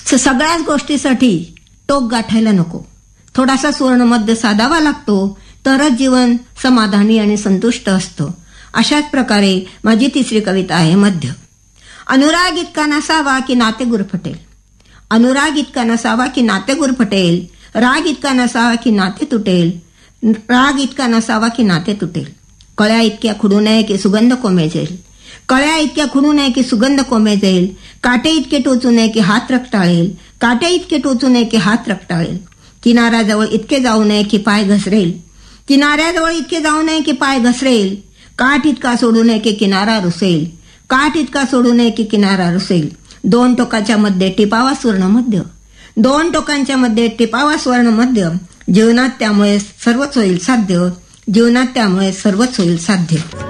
सगळ्याच गोष्टीसाठी टोक गाठायला नको. थोडासा सुवर्णमध्य साधावा लागतो, तरच जीवन समाधानी आणि संतुष्ट असतं. अशाच प्रकारे माझी तिसरी कविता आहे मध्य. अनुराग इतका नसावा की नाते गुरफटेल. अनुराग इतका नसावा की नाते गुरफटेल. राग इतका नसावा की नाते तुटेल. राग इतका नसावा की नाते तुटेल. कळ्या इतक्या खुडू नये की सुगंध कोमेजेल. कळ्या इतक्या खुडू नये की सुगंध कोमेजेल. काटे इतके टोचू नये की हात रक्ताळेल. काटे इतके टोचू नये की हात रक्ताळेल. किनाऱ्याजवळ इतके जाऊ नये की पाय घसरेल. किनाऱ्याजवळ इतके जाऊ नये की पाय घसरेल. काठ इतका सोडू नये की किनारा रुसेल. काठ इतका सोडू नये की किनारा रुसेल. दोन टोकाच्या मध्ये टिपावा सुवर्णमध्य. दोन टोकांच्या मध्ये टिपावा सुवर्णमध्य. जीवनात त्यामुळे सर्वच होईल साध्य. जीवनात त्यामुळे सर्वच होईल साध्य.